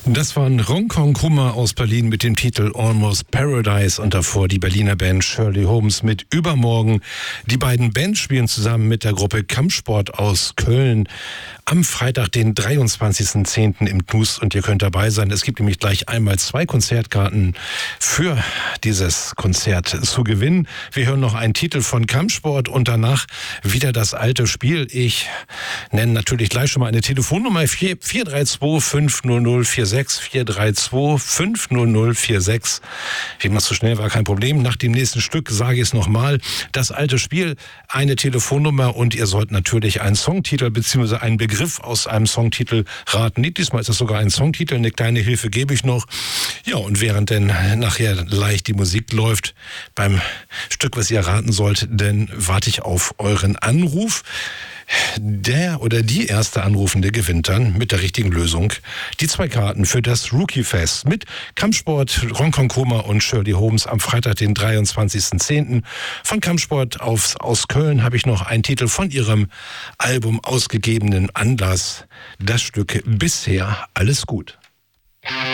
Das waren Ronkong Kummer aus Berlin mit dem Titel Almost Paradise und davor die Berliner Band Shirley Holmes mit Übermorgen. Die beiden Bands spielen zusammen mit der Gruppe Kampfsport aus Köln am Freitag, den 23.10. im TNUS und ihr könnt dabei sein. Es gibt nämlich gleich einmal 2 Konzertkarten für dieses Konzert zu gewinnen. Wir hören noch einen Titel von Kampfsport und danach wieder das alte Spiel. Ich nenne natürlich gleich schon mal eine Telefonnummer 432 500 46 432 500 46. Wie man so schnell war, kein Problem. Nach dem nächsten Stück sage ich es nochmal. Das alte Spiel, eine Telefonnummer und ihr sollt natürlich einen Songtitel bzw. einen Begriff aus einem Songtitel raten. Diesmal ist das sogar ein Songtitel. Eine kleine Hilfe gebe ich noch. Ja, und während denn nachher leicht die Musik läuft beim Stück, was ihr raten sollt, dann warte ich auf euren Anruf. Der oder die erste Anrufende gewinnt dann mit der richtigen Lösung die 2 Karten für das Rookie-Fest mit Kampfsport, Ronkong Kummer und Shirley Holmes am Freitag, den 23.10. Von Kampfsport aus Köln habe ich noch einen Titel von ihrem Album ausgegebenen Anlass. Das Stück Bisher alles gut.